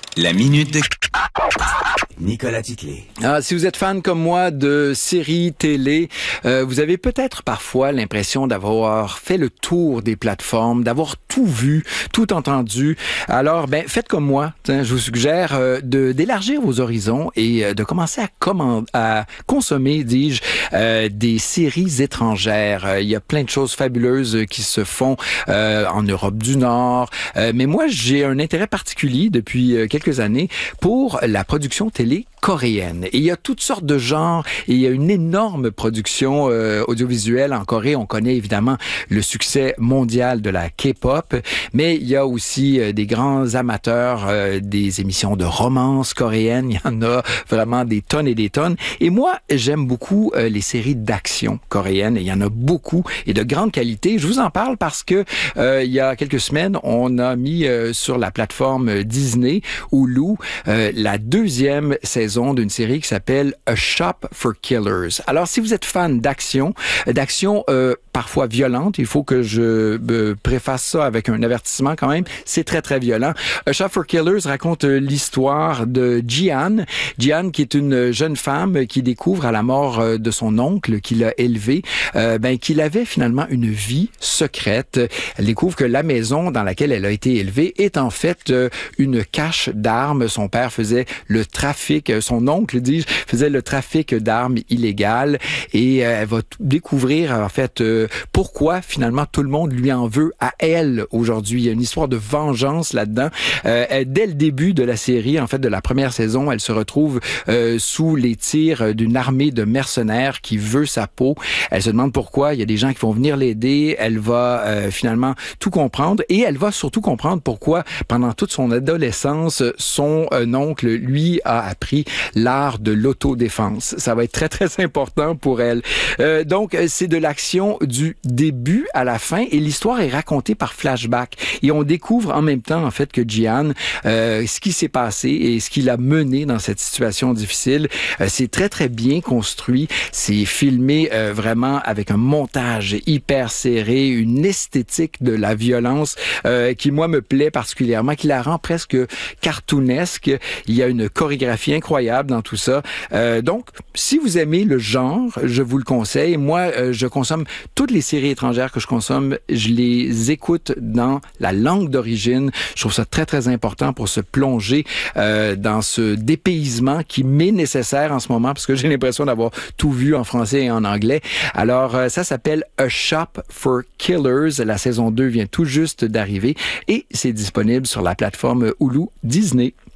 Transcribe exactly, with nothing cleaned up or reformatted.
La minute de Nicolas Titley. Ah, si vous êtes fan comme moi de séries télé, euh, vous avez peut-être parfois l'impression d'avoir fait le tour des plateformes, d'avoir tout vu, tout entendu. Alors, ben, faites comme moi. T'sais, je vous suggère euh, de d'élargir vos horizons et euh, de commencer à, command- à consommer, dis-je, euh, des séries étrangères. Euh, il y a plein de choses fabuleuses qui se font euh, en Europe du Nord. Euh, mais moi, j'ai un intérêt particulier depuis euh, quelques années pour la production télé coréenne. Et il y a toutes sortes de genres et il y a une énorme production euh, audiovisuelle en Corée. On connaît évidemment le succès mondial de la K-pop, mais il y a aussi euh, des grands amateurs euh, des émissions de romance coréennes. Il y en a vraiment des tonnes et des tonnes. Et moi, j'aime beaucoup euh, les séries d'action coréennes. Il y en a beaucoup et de grande qualité. Je vous en parle parce que euh, il y a quelques semaines, on a mis euh, sur la plateforme Disney, Hulu, euh, la deuxième saison d'une série qui s'appelle A Shop for Killers. Alors, si vous êtes fan d'action, d'action euh, parfois violente, il faut que je euh, préface ça avec un avertissement quand même, c'est très, très violent. A Shop for Killers raconte euh, l'histoire de Ji-Han. Ji-Han, qui est une jeune femme qui découvre à la mort euh, de son oncle qui l'a élevée, euh, ben, qu'il avait finalement une vie secrète. Elle découvre que la maison dans laquelle elle a été élevée est en fait euh, une cache d'armes. Son père faisait le trafic, son oncle, dis-je, faisait le trafic d'armes illégales et euh, elle va t- découvrir en fait euh, pourquoi finalement tout le monde lui en veut à elle aujourd'hui. Il y a une histoire de vengeance là-dedans. Euh, elle, dès le début de la série, en fait de la première saison, elle se retrouve euh, sous les tirs d'une armée de mercenaires qui veut sa peau. Elle se demande pourquoi. Il y a des gens qui vont venir l'aider. Elle va euh, finalement tout comprendre et elle va surtout comprendre pourquoi pendant toute son adolescence, son euh, oncle, lui, a appris l'art de l'autodéfense. Ça va être très, très important pour elle. Euh, donc, c'est de l'action du début à la fin et l'histoire est racontée par flashback. Et on découvre en même temps, en fait, que Ji-Han, euh, ce qui s'est passé et ce qui l'a mené dans cette situation difficile. Euh, c'est très, très bien construit. C'est filmé euh, vraiment avec un montage hyper serré, une esthétique de la violence euh, qui, moi, me plaît particulièrement, qui la rend presque cartoonesque. Il y a une chorégraphie incroyable dans tout ça. Euh, donc, si vous aimez le genre, je vous le conseille. Moi, euh, je consomme toutes les séries étrangères que je consomme, je les écoute dans la langue d'origine. Je trouve ça très, très important pour se plonger euh, dans ce dépaysement qui m'est nécessaire en ce moment parce que j'ai l'impression d'avoir tout vu en français et en anglais. Alors, euh, ça s'appelle A Shop for Killers. La saison deux vient tout juste d'arriver et c'est disponible sur la plateforme Hulu Disney.